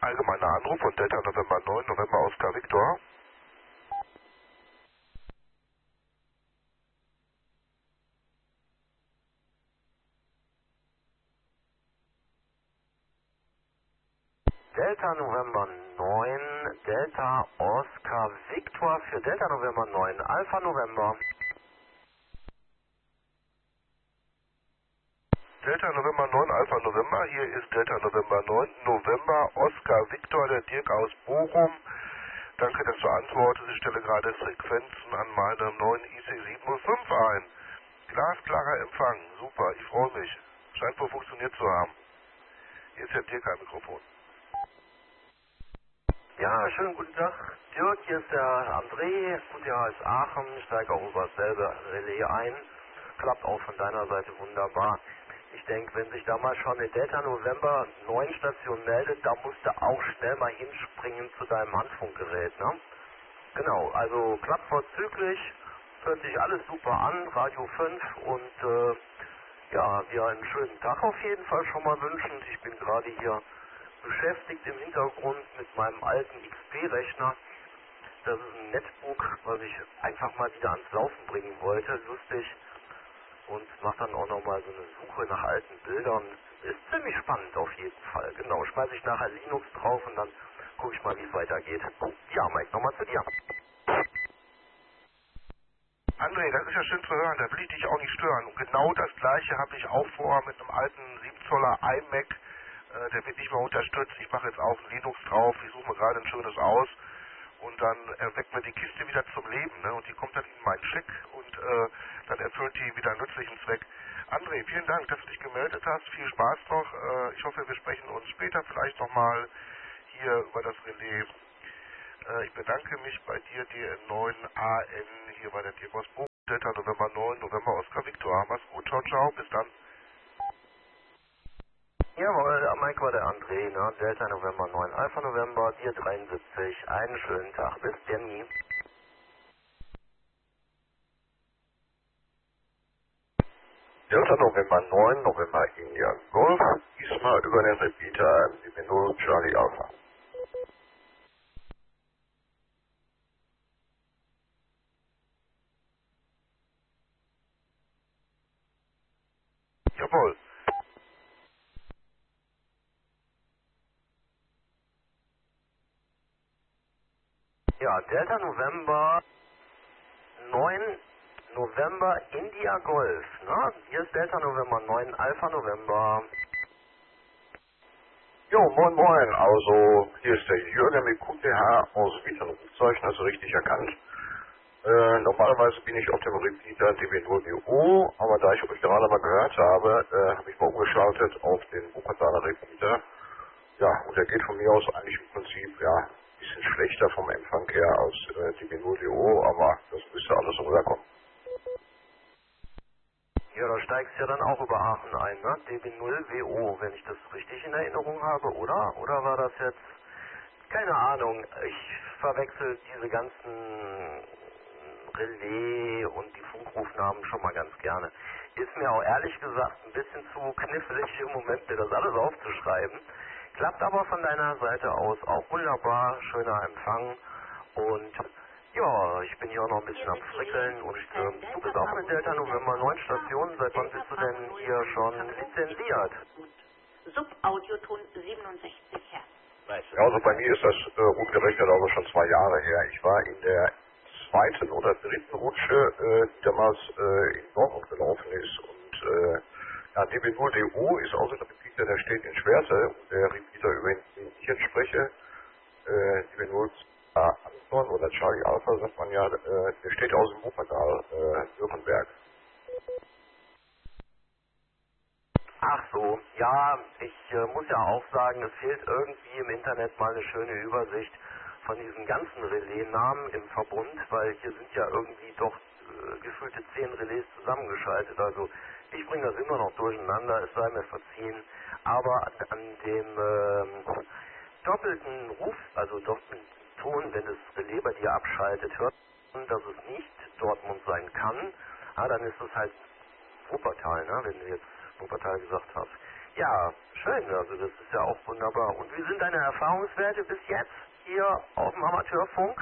Allgemeiner Anruf von Delta November 9, November Oscar Victor. Delta November 9, Delta Oscar Victor für Delta November 9, Alpha November. Delta November 9, Alpha November, hier ist Delta November 9, November Oscar Victor, der Dirk aus Bochum. Danke, dass du antwortest. Ich stelle gerade Frequenzen an meinem neuen IC705 ein. Glasklarer Empfang, super, ich freue mich. Scheint wohl funktioniert zu haben. Hier ist der Dirk am Mikrofon. Ja, schönen guten Tag, Dirk, hier ist der André, QTH Aachen, ich steige auch über dasselbe Relais ein. Klappt auch von deiner Seite wunderbar. Ich denke, wenn sich da mal schon eine Delta November 9 Station meldet, da musst du auch schnell mal hinspringen zu deinem Handfunkgerät, ne? Genau, also klappt vorzüglich, hört sich alles super an, Radio 5 und ja, wir einen schönen Tag auf jeden Fall schon mal wünschen. Ich bin gerade hier beschäftigt im Hintergrund mit meinem alten XP-Rechner. Das ist ein Netbook, was ich einfach mal wieder ans Laufen bringen wollte, lustig. Und mache dann auch nochmal so eine Suche nach alten Bildern. Ist ziemlich spannend auf jeden Fall. Genau, schmeiße ich nachher Linux drauf und dann gucke ich mal, wie es weitergeht. Ja, Mike, nochmal zu dir. André, das ist ja schön zu hören, da will ich dich auch nicht stören. Und genau das gleiche habe ich auch vor mit einem alten 7 Zoller iMac. Der wird nicht mehr unterstützt. Ich mache jetzt auch ein Linux drauf. Ich suche mir gerade ein schönes aus. Und dann erweckt man die Kiste wieder zum Leben, ne? Und die kommt dann in meinen Schick und dann erfüllt die wieder einen nützlichen Zweck. André, vielen Dank, dass du dich gemeldet hast. Viel Spaß noch. Ich hoffe, wir sprechen uns später vielleicht nochmal hier über das Relais. Ich bedanke mich bei dir, DN9 AN, hier bei der Dirk aus Bochum, Delta November 9, November Oscar Victor. Mach's gut, ciao, ciao, bis dann. Jawohl, der Mike war der André, ne? Delta November 9, Alpha November, dir 73. Einen schönen Tag, bis denn. Delta November 9, November India Golf, diesmal über den Repeater 70 Charlie Alpha. Jawohl. Ja, Delta November 9, November India Golf, ne? Hier ist Delta November 9, Alpha November. Jo, moin moin, also hier ist der Jürgen mit QTH aus Wittern-Rufzeichen, also richtig erkannt. Normalerweise bin ich auf dem Repeater DB0GO, aber da ich euch gerade mal gehört habe, habe ich mal umgeschaltet auf den Wuppertaler Repeater. Ja, und der geht von mir aus eigentlich im Prinzip, ja, ein bisschen schlechter vom Empfang her als DB0GO, aber das müsste alles rüberkommen. Ja, da steigst du ja dann auch über Aachen ein, ne? DB0WO, wenn ich das richtig in Erinnerung habe, oder? Oder war das jetzt, keine Ahnung, ich verwechsel diese ganzen Relais und die Funkrufnamen schon mal ganz gerne. Ist mir auch ehrlich gesagt ein bisschen zu knifflig im Moment, mir das alles aufzuschreiben. Klappt aber von deiner Seite aus auch wunderbar, schöner Empfang und ja, ich bin hier auch noch ein bisschen am Frickeln und du bist auch mit Delta November 9 Stationen. Seit wann bist du denn hier schon lizenziert? Subaudioton 67 Hertz. Ja, also bei mir ist das umgerechnet aber schon 2 Jahre her. Ich war in der zweiten oder dritten Rutsche, die damals in Dortmund gelaufen ist. Und ja, DB0DO ist auch so ein Repeater, der steht in Schwerte. Und der Repeater, über den ich jetzt spreche, DB0 Anton oder Charlie Alpha, sagt man ja, der steht aus dem Wuppertal, Nürnberg. Ach so, ja, ich muss ja auch sagen, es fehlt irgendwie im Internet mal eine schöne Übersicht von diesen ganzen Relaisnamen im Verbund, weil hier sind ja irgendwie doch gefühlte 10 Relais zusammengeschaltet. Also ich bringe das immer noch durcheinander, es sei mir verziehen. Aber an dem doppelten Ruf, also doppelten Ton, wenn das Relais bei dir abschaltet, hört man, dass es nicht Dortmund sein kann. Ah, dann ist es halt Wuppertal, ne, wenn du jetzt Wuppertal gesagt hast. Ja, schön, also das ist ja auch wunderbar. Und wie sind deine Erfahrungswerte bis jetzt hier auf dem Amateurfunk?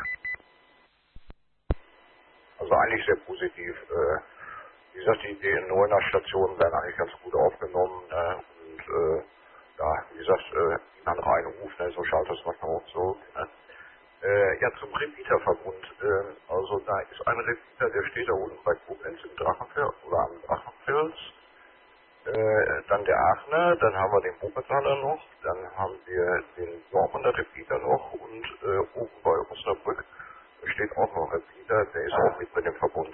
Also eigentlich sehr positiv. Wie gesagt, die neuen Stationen werden eigentlich ganz gut aufgenommen. Und ja, wie gesagt, ein anderer Einruf, ne, so schaut das manchmal auch so. Ja, zum Repeater-Verbund. Also da ist ein Repeater, der steht da unten bei Koblenz im Drachenfels oder am Drachenfels. Dann der Aachener, dann haben wir den Wuppertaler noch, dann haben wir den Dortmunder Repeater noch und oben bei Osnabrück steht auch noch ein Repeater, der ist auch mit dem Verbund.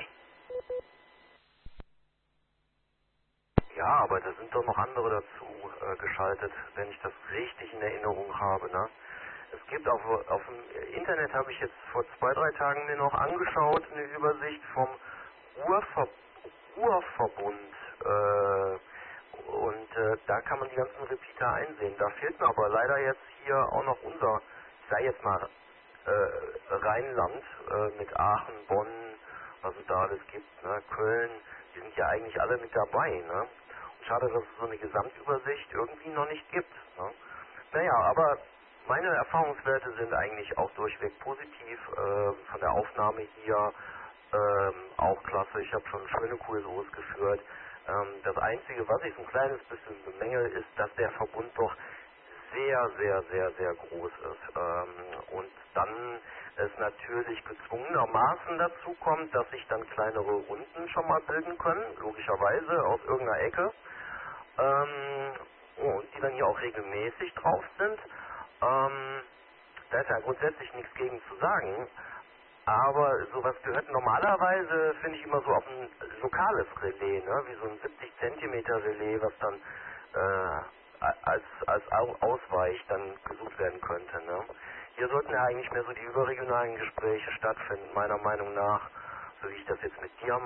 Ja, aber da sind doch noch andere dazu geschaltet, wenn ich das richtig in Erinnerung habe, ne? Es gibt auf dem Internet, habe ich jetzt vor 2-3 Tagen mir noch angeschaut, eine Übersicht vom Ruhrverbund. Da kann man die ganzen Repeater einsehen. Da fehlt mir aber leider jetzt hier auch noch unser, ich sage jetzt mal, Rheinland mit Aachen, Bonn, was es da alles gibt, ne? Köln, die sind ja eigentlich alle mit dabei. Ne? Und schade, dass es so eine Gesamtübersicht irgendwie noch nicht gibt. Ne? Naja, aber meine Erfahrungswerte sind eigentlich auch durchweg positiv, von der Aufnahme hier auch klasse. Ich habe schon schöne Kurse ausgeführt. Das Einzige, was ich so ein kleines bisschen bemängel, ist, dass der Verbund doch sehr, sehr, sehr, sehr groß ist. Und dann es natürlich gezwungenermaßen dazu kommt, dass sich dann kleinere Runden schon mal bilden können, logischerweise aus irgendeiner Ecke, und die dann hier auch regelmäßig drauf sind. Da ist ja grundsätzlich nichts gegen zu sagen. Aber sowas gehört normalerweise, finde ich, immer so auf ein lokales Relais, ne? Wie so ein 70 Zentimeter Relais, was dann als Ausweich dann gesucht werden könnte. Ne? Hier sollten ja eigentlich mehr so die überregionalen Gespräche stattfinden, meiner Meinung nach, so wie ich das jetzt mit dir mache.